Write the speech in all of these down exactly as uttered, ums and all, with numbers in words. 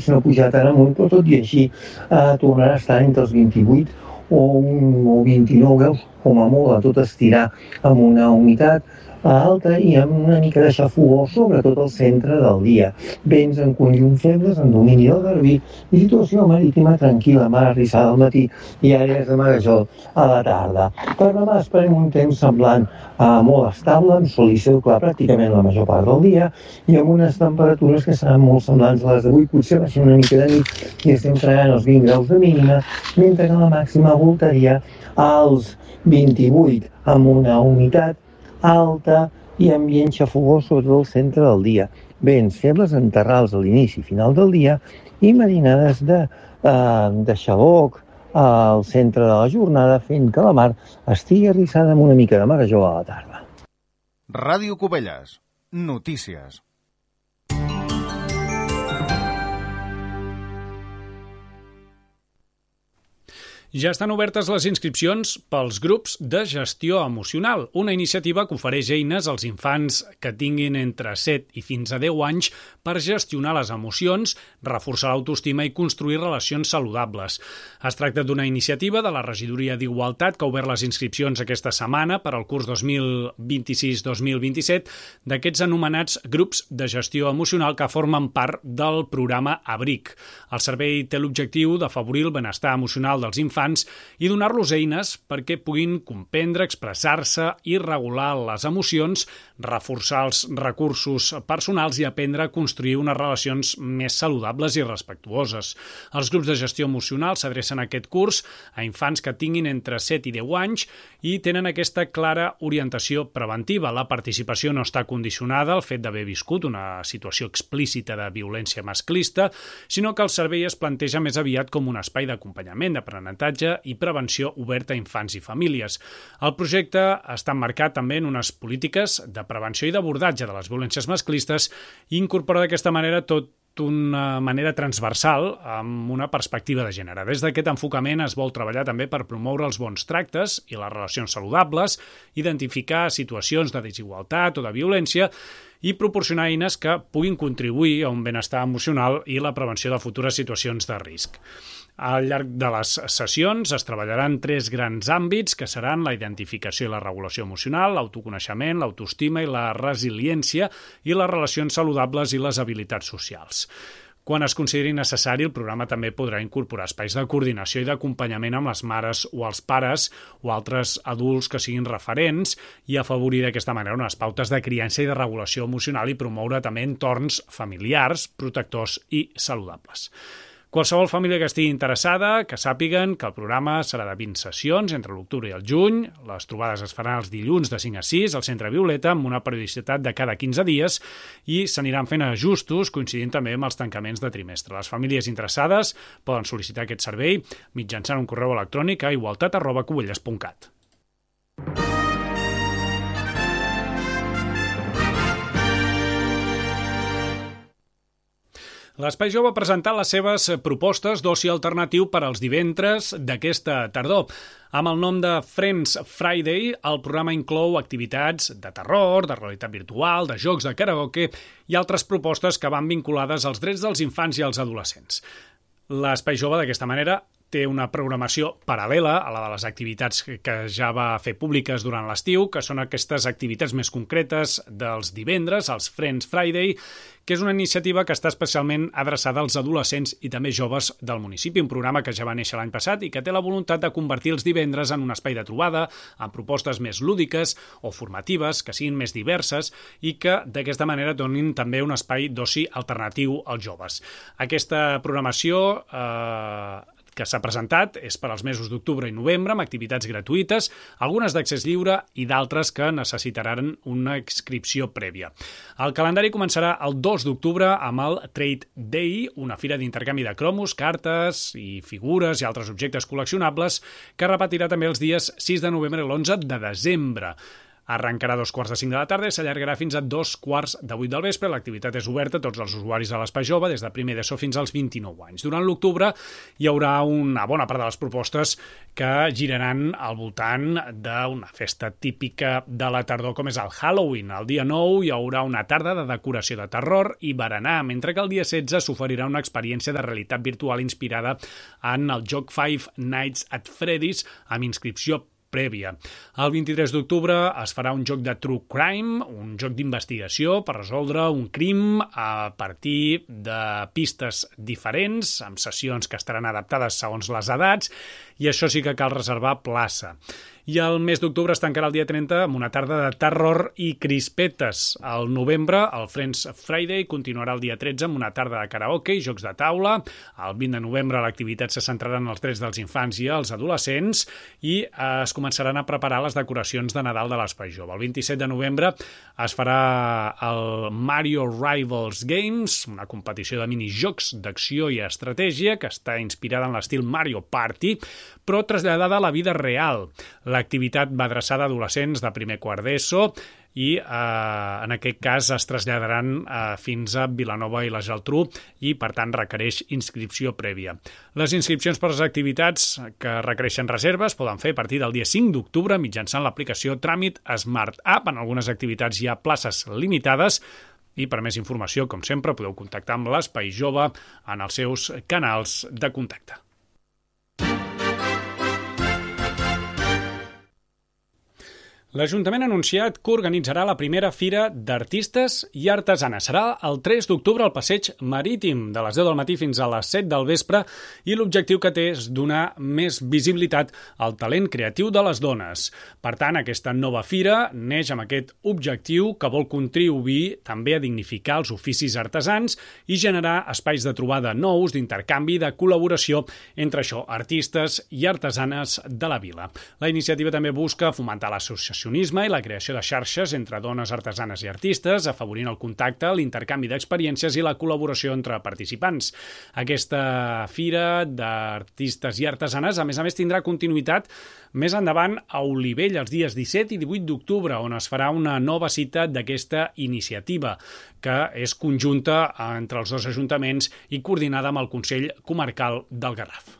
si no pujar tan amunt, però tot i així eh, tornarà a estar entre els vint-i-vuit o, un, o vint-i-nou graus, com a molt, a tot estirar amb una humitat alta i amb una mica de xafogor, sobretot al centre del dia. Vents en conjunt febles, en domini del Garbí, i situació marítima tranquil·la, mar arrissada al matí i àrees de marejol a la tarda. Per demà esperem un temps semblant a molt estable, amb sol i cel clar pràcticament la major part del dia i amb unes temperatures que seran molt semblants a les d'avui, potser baixen una mica de nit i estem fregant els vint graus de mínima, mentre que la màxima voltaria als vint-i-vuit amb una humitat alta i ambient xafogós sobre el centre del dia. Vents febles en terrals a l'inici i final del dia i marinades de, eh, de xaloc al centre de la jornada, fent que la mar estigui arrissada amb una mica de marejol a la tarda. Ràdio Cubelles. Notícies. Ja estan obertes les inscripcions pels grups de gestió emocional, una iniciativa que ofereix eines als infants que tinguin entre set i fins a deu anys per gestionar les emocions, reforçar l'autoestima i construir relacions saludables. Es tracta d'una iniciativa de la Regidoria d'Igualtat que ha obert les inscripcions aquesta setmana per al curs dos mil vint-i-sis dos mil vint-i-set d'aquests anomenats grups de gestió emocional que formen part del programa Abric. El servei té l'objectiu d'afavorir el benestar emocional dels infants i donar-los eines perquè puguin comprendre, expressar-se i regular les emocions, reforçar els recursos personals i aprendre a construir unes relacions més saludables i respectuoses. Els grups de gestió emocional s'adrecen a aquest curs a infants que tinguin entre set i deu anys i tenen aquesta clara orientació preventiva. La participació no està condicionada al fet d'haver viscut una situació explícita de violència masclista, sinó que el servei es planteja més aviat com un espai d'acompanyament, d'aprenentatge i prevenció oberta a infants i famílies. El projecte està emmarcat també en unes polítiques de prevenció i d'abordatge de les violències masclistes i incorpora d'aquesta manera tot d'una manera transversal amb una perspectiva de gènere. Des d'aquest enfocament es vol treballar també per promoure els bons tractes i les relacions saludables, identificar situacions de desigualtat o de violència i proporcionar eines que puguin contribuir a un benestar emocional i la prevenció de futures situacions de risc. Al llarg de les sessions es treballaran tres grans àmbits que seran la identificació i la regulació emocional, l'autoconeixement, l'autoestima i la resiliència i les relacions saludables i les habilitats socials. Quan es consideri necessari, el programa també podrà incorporar espais de coordinació i d'acompanyament amb les mares o els pares o altres adults que siguin referents i afavorir d'aquesta manera unes pautes de criança i de regulació emocional i promoure també entorns familiars, protectors i saludables. Qualsevol família que estigui interessada, que sàpiguen que el programa serà de vint sessions entre l'octubre i el juny. Les trobades es faran els dilluns de cinc a sis al Centre Violeta amb una periodicitat de cada quinze dies i s'aniran fent ajustos coincidint també amb els tancaments de trimestre. Les famílies interessades poden sol·licitar aquest servei mitjançant un correu electrònic a igualtat arroba cubelles punt cat. L'Espai Jove ha presentat les seves propostes d'oci alternatiu per als divendres d'aquesta tardor. Amb el nom de Friends Friday, el programa inclou activitats de terror, de realitat virtual, de jocs de karaoke i altres propostes que van vinculades als drets dels infants i als adolescents. L'Espai Jove, d'aquesta manera, té una programació paral·lela a la de les activitats que ja va fer públiques durant l'estiu, que són aquestes activitats més concretes dels divendres, els Friends Friday, que és una iniciativa que està especialment adreçada als adolescents i també joves del municipi, un programa que ja va néixer l'any passat i que té la voluntat de convertir els divendres en un espai de trobada, amb propostes més lúdiques o formatives, que siguin més diverses i que d'aquesta manera donin també un espai d'oci alternatiu als joves. Aquesta programació eh, que s'ha presentat és per als mesos d'octubre i novembre amb activitats gratuïtes, algunes d'accés lliure i d'altres que necessitaran una inscripció prèvia. El calendari començarà el dos d'octubre amb el Trade Day, una fira d'intercanvi de cromos, cartes i figures i altres objectes col·leccionables que repetirà també els dies sis de novembre i l'onze de desembre. Arrencarà a dos quarts de cinc de la tarda i s'allargarà fins a dos quarts de vuit del vespre. L'activitat és oberta a tots els usuaris de l'Espai Jove, des de primer d'ESO fins als vint-i-nou anys. Durant l'octubre hi haurà una bona part de les propostes que giraran al voltant d'una festa típica de la tardor, com és el Halloween. El dia nou hi haurà una tarda de decoració de terror i berenar, mentre que el dia setze s'oferirà una experiència de realitat virtual inspirada en el joc Five Nights at Freddy's amb inscripció prèvia. El vint-i-tres d'octubre es farà un joc de True Crime, un joc d'investigació per resoldre un crim a partir de pistes diferents, amb sessions que estaran adaptades segons les edats, i això sí que cal reservar plaça. I el mes d'octubre es tancarà el dia trenta amb una tarda de terror i crispetes. Al novembre, el Friends Friday continuarà el dia tretze amb una tarda de karaoke i jocs de taula. El vint de novembre l'activitat se centrarà en els drets dels infants i els adolescents i es començaran a preparar les decoracions de Nadal de l'Espai Jove. El vint-i-set de novembre es farà el Mario Rivals Games, una competició de minijocs d'acció i estratègia que està inspirada en l'estil Mario Party, però traslladada a la vida real. L'activitat va adreçada a adolescents de primer quart d'ESO i eh, en aquest cas es traslladaran eh, fins a Vilanova i la Geltrú i per tant requereix inscripció prèvia. Les inscripcions per les activitats que requereixen reserves poden fer a partir del dia cinc d'octubre mitjançant l'aplicació Tràmit Smart App. En algunes activitats hi ha places limitades i per més informació, com sempre, podeu contactar amb l'Espai Jove en els seus canals de contacte. L'Ajuntament ha anunciat que organitzarà la primera Fira d'Artistes i Artesanes. Serà el tres d'octubre al Passeig Marítim, de les deu del matí fins a les set del vespre, i l'objectiu que té és donar més visibilitat al talent creatiu de les dones. Per tant, aquesta nova fira neix amb aquest objectiu que vol contribuir també a dignificar els oficis artesans i generar espais de trobada nous, d'intercanvi i de col·laboració entre això, artistes i artesanes de la vila. La iniciativa també busca fomentar l'associació i la creació de xarxes entre dones artesanes i artistes, afavorint el contacte, l'intercanvi d'experiències i la col·laboració entre participants. Aquesta fira d'artistes i artesanes, a més a més, tindrà continuïtat més endavant a Olivella, els dies disset i divuit d'octubre, on es farà una nova cita d'aquesta iniciativa, que és conjunta entre els dos ajuntaments i coordinada amb el Consell Comarcal del Garraf.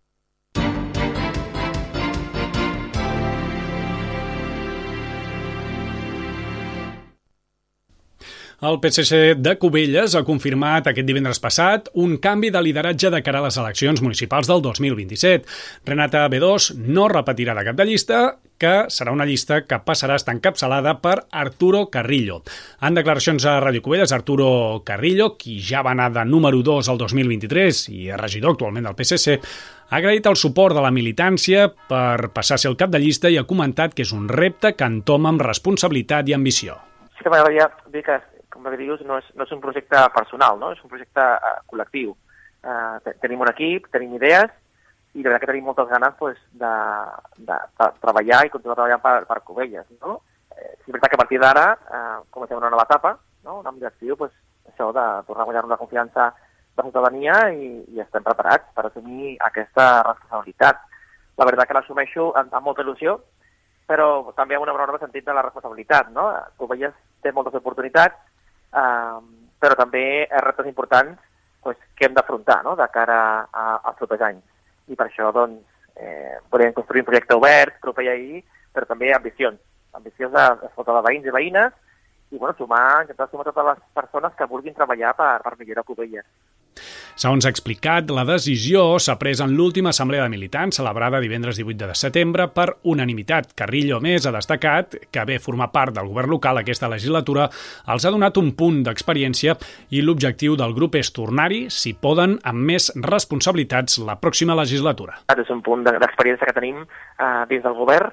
El P S C de Cubelles ha confirmat aquest divendres passat un canvi de lideratge de cara a les eleccions municipals del dos mil vint-i-set. Renata Bedós no repetirà de cap de llista, que serà una llista que passarà a estar encapçalada per Arturo Carrillo. En declaracions a Ràdio Cubelles, Arturo Carrillo, qui ja va anar de número dos al dos mil vint-i-tres i és regidor actualment del P S C, ha agraït el suport de la militància per passar a ser el cap de llista i ha comentat que és un repte que entoma amb responsabilitat i ambició. Sí que m'agradaria dir que, com dius, no és, no és un projecte personal, no? És un projecte uh, col·lectiu. Uh, tenim un equip, tenim idees, i la veritat que tenim moltes ganes pues, de, de, de treballar i continuar treballant per, per Cubelles. No? Eh, és veritat que a partir d'ara eh, comencem una nova etapa, no? Un objectiu pues, això de tornar a guanyar-nos la confiança de la ciutadania i, i estem preparats per assumir aquesta responsabilitat. La veritat que l'assumeixo amb, amb molta il·lusió, però també amb un enorme sentit de la responsabilitat. No? Cubelles té moltes oportunitats, eh, però també reptes importants pues, que hem d'afrontar, no? De cara a, als propers anys. I per això doncs, eh, podem construir un projecte obert, proper i ahir, però també ambicions. Ambicions d'escoltar de veïns i veïnes i bueno, sumar, intentar sumar totes les persones que vulguin treballar per, per millorar Cubelles. Segons ha explicat, la decisió s'ha pres en l'última assemblea de militants celebrada divendres divuit de setembre per unanimitat. Carrillo, a més, ha destacat que haver format part del govern local aquesta legislatura els ha donat un punt d'experiència i l'objectiu del grup és tornar-hi, si poden, amb més responsabilitats la pròxima legislatura. És un punt d'experiència que tenim eh, dins del govern,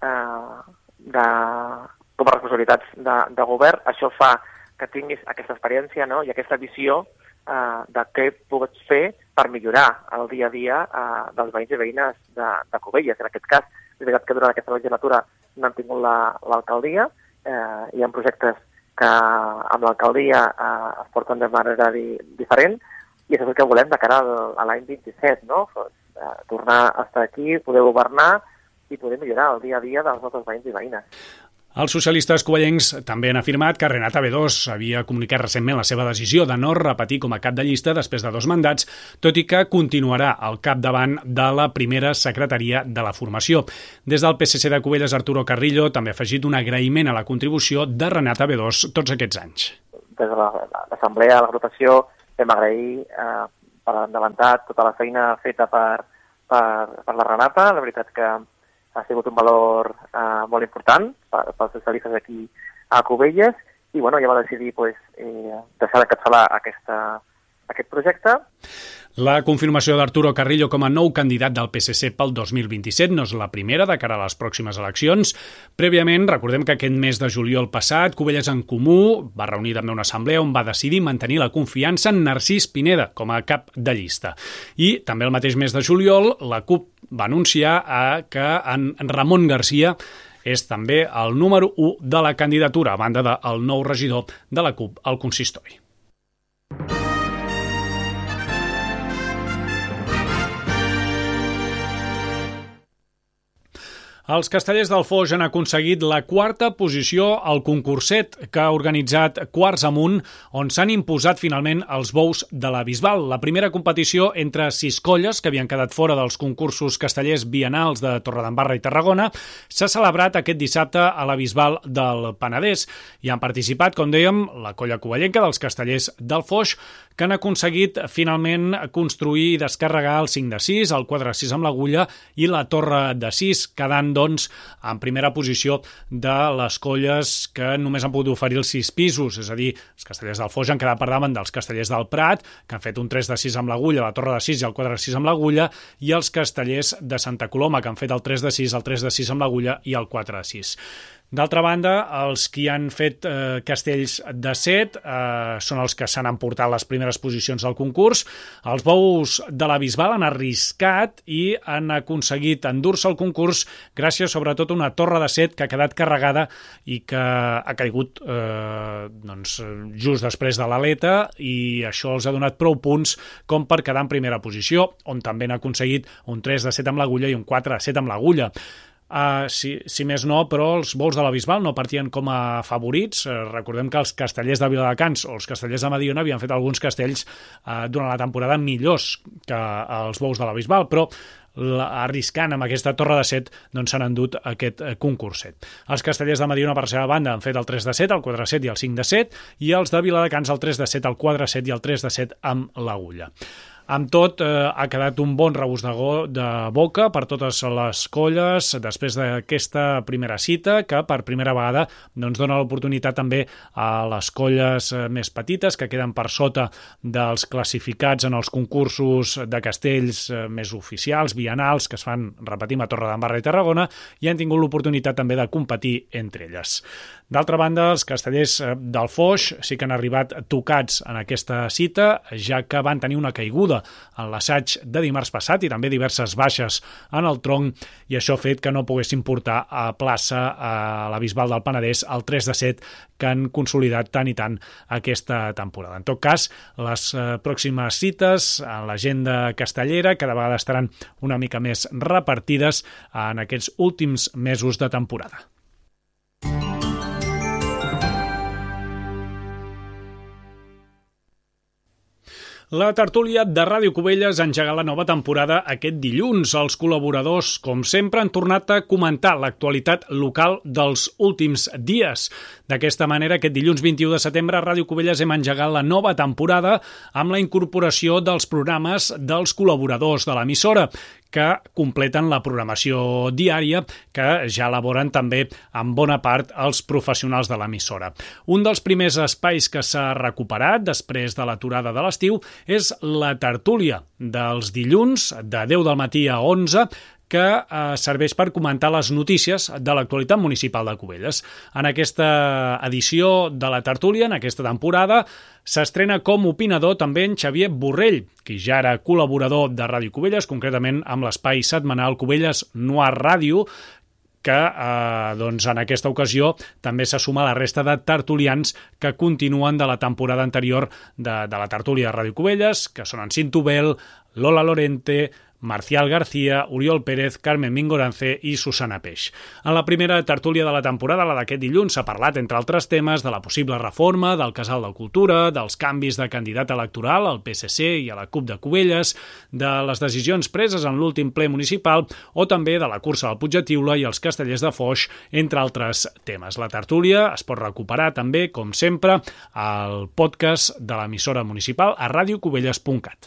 eh, de, com a responsabilitats de, de govern. Això fa que tinguis aquesta experiència, no? I aquesta visió Uh, de què pots fer per millorar el dia a dia uh, dels veïns i veïnes de, de Cubelles. En aquest cas, és veritat que durant aquesta legislatura no han tingut l'alcaldia, la, uh, hi ha projectes que amb l'alcaldia uh, es porten de manera di, diferent, i això és el que volem de cara al, a l'any vint-i-set, no? Pues, uh, tornar a estar aquí, poder governar i poder millorar el dia a dia dels nostres veïns i veïnes. Els socialistes covellencs també han afirmat que Renata Bedós havia comunicat recentment la seva decisió de no repetir com a cap de llista després de dos mandats, tot i que continuarà al capdavant de la primera secretaria de la formació. Des del P S C de Cubelles, Arturo Carrillo també ha afegit un agraïment a la contribució de Renata Bedós tots aquests anys. Des de l'assemblea, la votació, vam agrair eh, per endavantar tota la feina feta per, per, per la Renata. La veritat que ha sigut un valor eh, molt important per, pels socialistes aquí a Cubelles i bueno, ja va decidir pues, eh, deixar d'encapçalar aquesta, aquest projecte. La confirmació d'Arturo Carrillo com a nou candidat del P S C pel dos mil vint-i-set no és la primera de cara a les pròximes eleccions. Prèviament, recordem que aquest mes de juliol passat, Cubelles en Comú va reunir també una assemblea on va decidir mantenir la confiança en Narcís Pineda com a cap de llista. I també el mateix mes de juliol, la CUP va anunciar que en Ramon Garcia és també el número u de la candidatura, a banda del nou regidor de la CUP al consistori. Els castellers del Foix han aconseguit la quarta posició al concurset que ha organitzat Quarts Amunt, on s'han imposat finalment els bous de la Bisbal. La primera competició entre sis colles que havien quedat fora dels concursos castellers biennals de Torredembarra i Tarragona s'ha celebrat aquest dissabte a la Bisbal del Penedès. Hi han participat, com dèiem, la colla covellenca dels castellers del Foix, que han aconseguit finalment construir i descarregar el cinc de sis, el quatre de sis amb l'agulla i la torre de sis, quedant doncs en primera posició de les colles que només han pogut oferir els sis pisos, és a dir, els castellers del Foix han quedat per davant dels castellers del Prat, que han fet un tres de sis amb l'agulla, la torre de sis i el quatre de sis amb l'agulla, i els castellers de Santa Coloma, que han fet el tres de sis, el tres de sis amb l'agulla i el quatre de sis. D'altra banda, els que han fet eh, castells de set eh, són els que s'han emportat les primeres posicions del concurs. Els bous de la Bisbal han arriscat i han aconseguit endur-se el concurs gràcies sobretot a una torre de set que ha quedat carregada i que ha caigut eh, doncs, just després de l'aleta, i això els ha donat prou punts com per quedar en primera posició, on també han aconseguit un tres de set amb l'agulla i un quatre de set amb l'agulla. Uh, si, si més no, però els bous de la Bisbal no partien com a favorits. Uh, recordem que els castellers de Viladecans o els castellers de Mediona havien fet alguns castells uh, durant la temporada millors que els bous de la Bisbal, però la, arriscant amb aquesta torre de set doncs s'han endut aquest uh, concurset. Els castellers de Mediona, per la seva banda, han fet el tres de set, el quatre de set i el cinc de set, i els de Viladecans el tres de set, el quatre de set i el tres de set amb l'agulla. Amb tot, eh, ha quedat un bon regust de, go, de boca per totes les colles després d'aquesta primera cita, que per primera vegada doncs, dona l'oportunitat també a les colles més petites que queden per sota dels classificats en els concursos de castells més oficials, biennals, que es fan, repetim, a Torredembarra i Tarragona, i han tingut l'oportunitat també de competir entre elles. D'altra banda, els castellers del Foix sí que han arribat tocats en aquesta cita, ja que van tenir una caiguda en l'assaig de dimarts passat i també diverses baixes en el tronc, i això ha fet que no poguessin portar a plaça a la Bisbal del Penedès el tres de set que han consolidat tant i tant aquesta temporada. En tot cas, les pròximes cites en l'agenda castellera cada vegada estaran una mica més repartides en aquests últims mesos de temporada. La tertúlia de Ràdio Cubelles ha engegat la nova temporada aquest dilluns. Els col·laboradors, com sempre, han tornat a comentar l'actualitat local dels últims dies. D'aquesta manera, aquest dilluns vint-i-u de setembre a Ràdio Cubelles hem engegat la nova temporada amb la incorporació dels programes dels col·laboradors de l'emissora, que completen la programació diària que ja elaboren també en bona part els professionals de l'emissora. Un dels primers espais que s'ha recuperat després de l'aturada de l'estiu és la tertúlia dels dilluns de deu del matí a onze, que eh, serveix per comentar les notícies de l'actualitat municipal de Cubelles. En aquesta edició de la tertúlia, en aquesta temporada, s'estrena com opinador també en Xavier Borrell, qui ja era col·laborador de Ràdio Cubelles, concretament amb l'espai setmanal Cubelles Noir Ràdio, que eh, doncs en aquesta ocasió també se suma a la resta de tertulians que continuen de la temporada anterior de, de la tertúlia de Ràdio Cubelles, que són en Cintubel, Lola Lorente, Marcial García, Oriol Pérez, Carmen Mingorance i Susana Peix. En la primera tertúlia de la temporada, la d'aquest dilluns, s'ha parlat, entre altres temes, de la possible reforma, del Casal de Cultura, dels canvis de candidat electoral al P S C i a la CUP de Cubelles, de les decisions preses en l'últim ple municipal o també de la cursa del Puig de Tiula i els Castellers de Foix, entre altres temes. La tertúlia es pot recuperar també, com sempre, al podcast de l'emissora municipal a radio cubelles punt cat.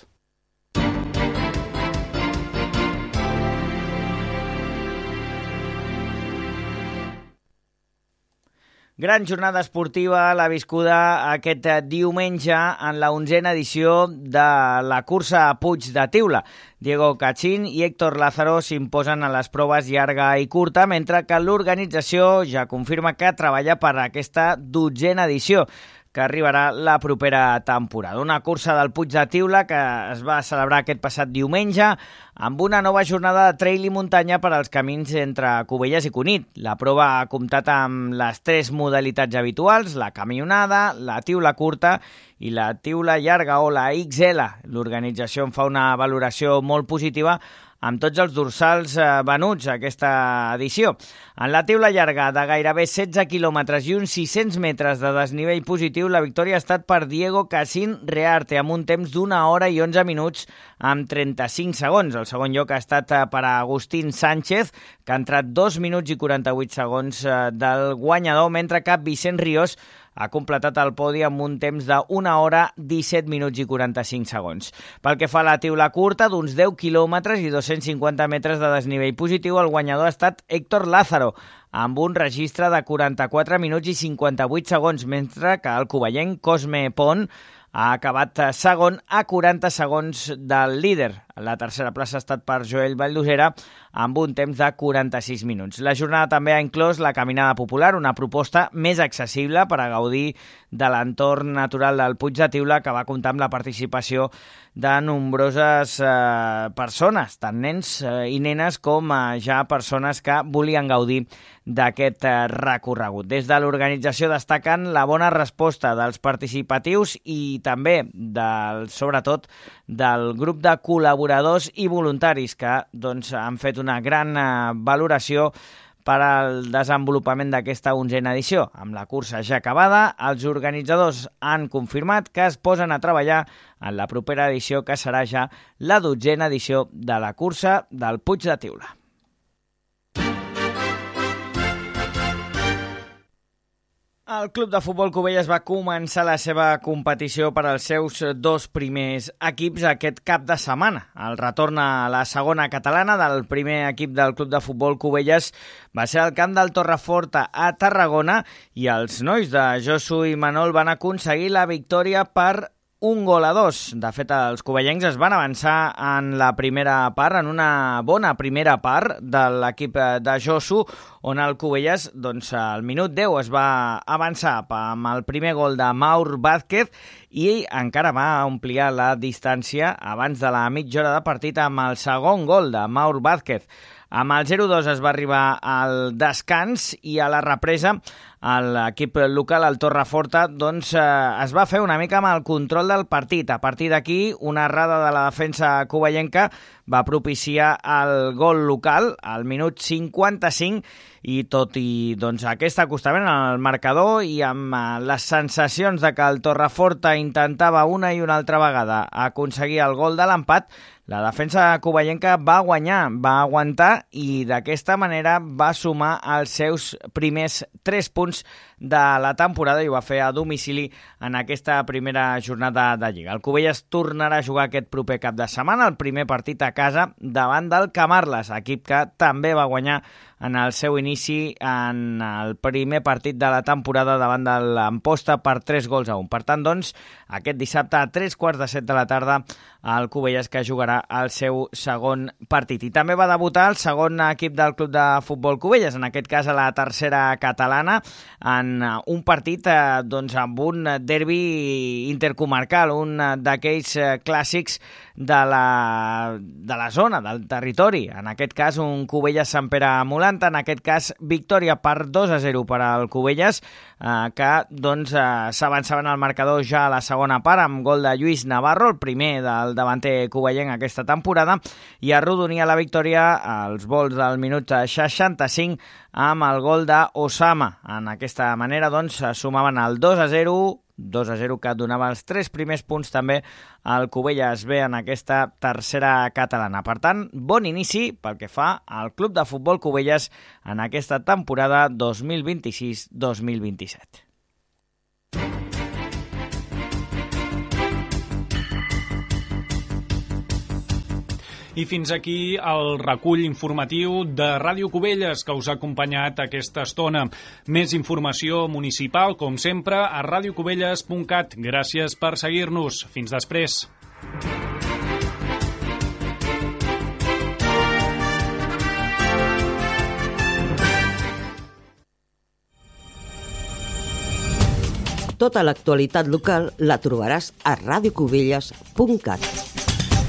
Gran jornada esportiva l'ha viscuda aquest diumenge en la onzena edició de la cursa a Puig de Tiula. Diego Cachín i Héctor Lázaro s'imposen a les proves llarga i curta, mentre que l'organització ja confirma que treballa per aquesta dotzena edició, que arribarà la propera temporada. Una cursa del Puig de Tiula que es va celebrar aquest passat diumenge amb una nova jornada de trail i muntanya per als camins entre Cubelles i Cunit. La prova ha comptat amb les tres modalitats habituals, la camionada, la tiula curta i la tiula llarga o la X L. L'organització en fa una valoració molt positiva amb tots els dorsals venuts a aquesta edició. En la tiula llarga de gairebé setze quilòmetres i uns sis-cents metres de desnivell positiu, la victòria ha estat per Diego Cachín Rearte, amb un temps d'una hora i onze minuts amb trenta-cinc segons. El segon lloc ha estat per a Agustín Sánchez, que ha entrat dos minuts i quaranta-vuit segons del guanyador, mentre que Vicent Ríos ha completat el podi amb un temps d'una hora, disset minuts i quaranta-cinc segons. Pel que fa a la tiula curta, d'uns deu quilòmetres i dos-cents cinquanta metres de desnivell positiu, el guanyador ha estat Héctor Lázaro, amb un registre de quaranta-quatre minuts i cinquanta-vuit segons, mentre que el covellenc Cosme Pont ha acabat segon a quaranta segons del líder. La tercera plaça ha estat per Joel Valldosera amb un temps de quaranta-sis minuts. La jornada també ha inclòs la caminada popular, una proposta més accessible per a gaudir de l'entorn natural del Puig de Tiula, que va comptar amb la participació de nombroses eh, persones, tant nens eh, i nenes com eh, ja persones que volien gaudir d'aquest eh, recorregut. Des de l'organització destaquen la bona resposta dels participatius i també, del, sobretot, del grup de col·laboradors i voluntaris que doncs, han fet una gran eh, valoració per al desenvolupament d'aquesta onzena edició. Amb la cursa ja acabada, els organitzadors han confirmat que es posen a treballar en la propera edició, que serà ja la dotzena edició de la cursa del Puig de Tiula. El Club de Futbol Cubelles va començar la seva competició per als seus dos primers equips aquest cap de setmana. El retorn a la segona catalana del primer equip del Club de Futbol Cubelles va ser al camp del Torreforta a Tarragona i els nois de Josu i Manol van aconseguir la victòria per un gol a dos. De fet, els covellencs es van avançar en la primera part, en una bona primera part de l'equip de Josu, on el Cubelles, doncs, al minut deu es va avançar amb el primer gol de Maur Vázquez i encara va ampliar la distància abans de la mitja hora de partit amb el segon gol de Maur Vázquez. Amb el zero dos es va arribar al descans i a la represa l'equip local, el Torreforta, doncs, eh, es va fer una mica amb el control del partit. A partir d'aquí, una errada de la defensa covellenca va propiciar el gol local al minut cinquanta-cinc i tot i doncs, aquest acostament al marcador i amb eh, les sensacions de que el Torreforta intentava una i una altra vegada aconseguir el gol de l'empat, la defensa covellenca va guanyar, va aguantar i d'aquesta manera va sumar els seus primers tres punts de la temporada i ho va fer a domicili en aquesta primera jornada de Lliga. El Cubelles tornarà a jugar aquest proper cap de setmana, el primer partit a casa davant del Camarles, equip que també va guanyar en el seu inici en el primer partit de la temporada davant de l'Amposta per tres gols a un. Per tant, doncs, aquest dissabte a tres quarts de set de la tarda el Cubelles que jugarà el seu segon partit. I també va debutar el segon equip del Club de Futbol Cubelles, en aquest cas a la tercera catalana, en un partit eh, doncs, amb un derbi intercomarcal, un d'aquells eh, clàssics de la, de la zona, del territori. En aquest cas, un Cubelles-Sant Pere Molanta, en aquest cas, victòria per dos a zero per al Cubelles, eh, que doncs eh, s'avançaven al marcador ja a la segona part amb gol de Lluís Navarro, el primer del davanter cubellenc aquesta temporada, i arrodonia la victòria als vols del minut seixanta-cinc amb el gol d'Osama. En aquesta manera, doncs, sumaven el dos a zero, dos a zero que donava els tres primers punts també al Cubelles B en aquesta tercera catalana. Per tant, bon inici pel que fa al Club de Futbol Cubelles en aquesta temporada dos mil vint-i-sis dos mil vint-i-set. I fins aquí el recull informatiu de Ràdio Cubelles que us ha acompanyat aquesta estona. Més informació municipal, com sempre, a radiocubelles punt cat. Gràcies per seguir-nos. Fins després. Tota l'actualitat local la trobaràs a radiocubelles punt cat.